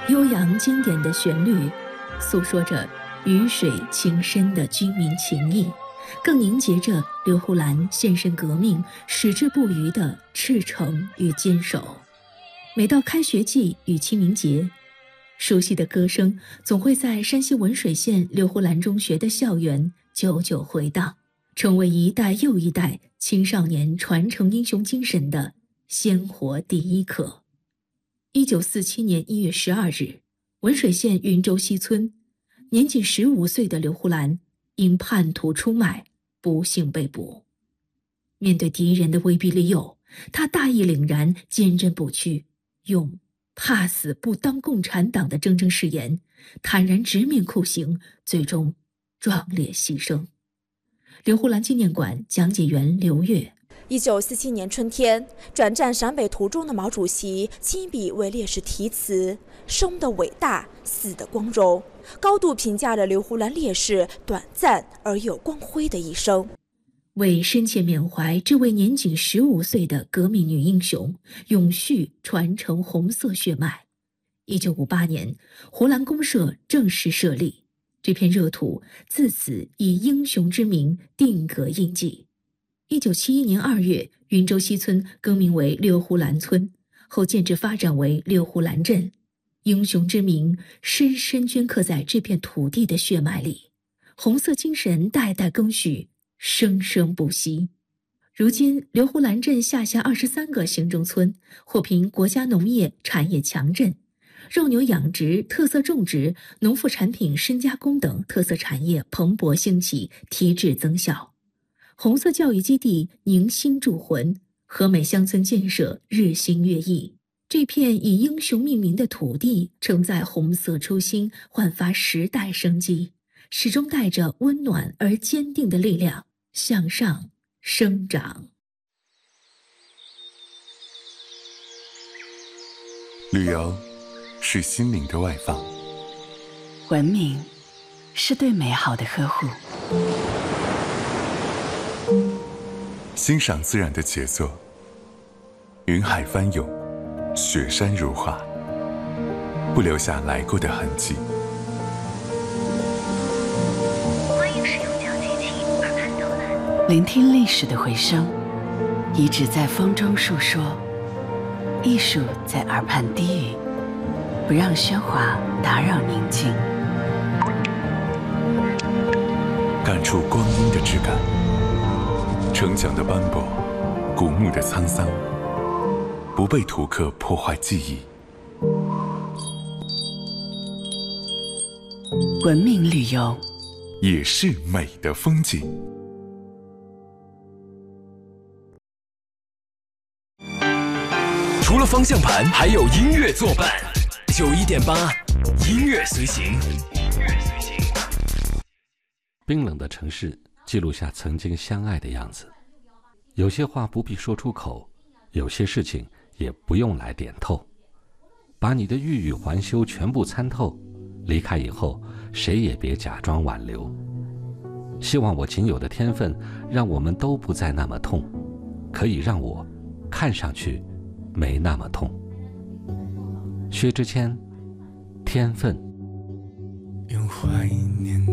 悠扬经典的旋律，诉说着鱼水情深的军民情谊，更凝结着刘胡兰献身革命、矢志不渝的赤诚与坚守。每到开学季与清明节，熟悉的歌声总会在山西文水县刘胡兰中学的校园久久回荡，成为一代又一代青少年传承英雄精神的鲜活第一课。1947年1月12日，文水县云州西村，年仅15岁的刘胡兰因叛徒出卖，不幸被捕。面对敌人的威逼利诱，他大义凛然，坚贞不屈，用怕死不当共产党的铮铮誓言，坦然直面酷刑，最终壮烈牺牲。刘胡兰纪念馆讲解员刘月 1947年春天，转战陕北途中的毛主席亲笔为烈士题词，生的伟大，死的光荣，高度评价了刘胡兰烈士短暂而有光辉的一生， 为深切缅怀这位年仅15岁的革命女英雄，永续传承红色血脉。1958年，胡兰公社正式设立，这片热土自此以英雄之名定格印记。1971年2月，云州西村更名为刘胡兰村，后建制发展为刘胡兰镇。英雄之名深深镌刻在这片土地的血脉里，红色精神代代更续，生生不息。如今，刘胡兰镇下辖23个行政村，获评国家农业产业强镇，肉牛养殖、特色种植、农副产品深加工等特色产业蓬勃兴起，提质增效。红色教育基地凝心铸魂，和美乡村建设日新月异。这片以英雄命名的土地，承载红色初心，焕发时代生机，始终带着温暖而坚定的力量向上生长。 旅游是心灵的外放， 文明是对美好的呵护， 欣赏自然的杰作，云海翻涌，雪山如画，不留下来过的痕迹。 欢迎使用脚机器耳畔导览， 聆听历史的回声，遗址在风中述说，艺术在耳畔低语，不让喧哗打扰宁静， 感触光阴的质感，城墙的斑驳，古墓的沧桑，不被图刻破坏记忆。 文明旅游也是美的风景。 除了方向盘，还有音乐作伴。91.8，音乐随行。 冰冷的城市记录下曾经相爱的样子，有些话不必说出口，有些事情也不用来点透，把你的欲语还休全部参透，离开以后谁也别假装挽留。希望我仅有的天分让我们都不再那么痛，可以让我看上去没那么痛。薛之谦，天分。 用怀念